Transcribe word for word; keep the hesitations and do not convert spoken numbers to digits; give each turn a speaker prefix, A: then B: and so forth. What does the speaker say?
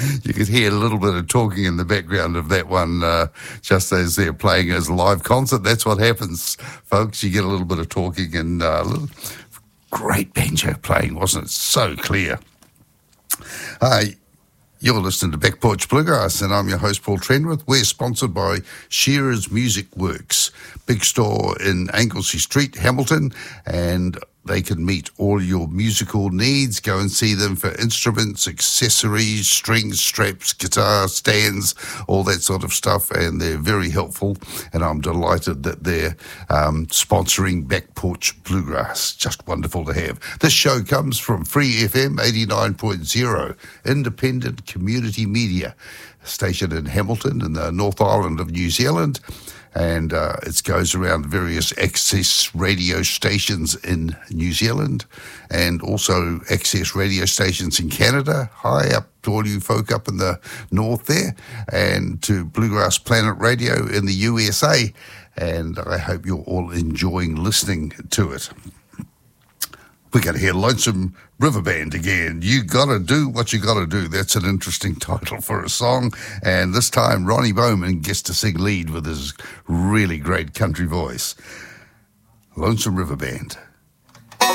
A: You could hear a little bit of talking in the background of that one uh, just as they're playing as a live concert. That's what happens, folks. You get a little bit of talking and uh, a little great banjo playing, wasn't it? So clear. Uh, you're listening to Back Porch Bluegrass, and I'm your host, Paul Trenwith. We're sponsored by Shearer's Music Works, big store in Anglesey Street, Hamilton, and they can meet all your musical needs. Go and see them for instruments, accessories, strings, straps, guitar stands, all that sort of stuff, and they're very helpful, and I'm delighted that they're um, sponsoring Back Porch Bluegrass. Just wonderful to have. This show comes from Free F M eighty-nine point oh, independent community media station in Hamilton in the North Island of New Zealand. And uh, it goes around various access radio stations in New Zealand and also access radio stations in Canada. Hi up to all you folk up in the north there, and to Bluegrass Planet Radio in the U S A. And I hope you're all enjoying listening to it. We're going to hear Lonesome River Band again. You Gotta Do What You Gotta Do. That's an interesting title for a song. And this time, Ronnie Bowman gets to sing lead with his really great country voice. Lonesome River Band.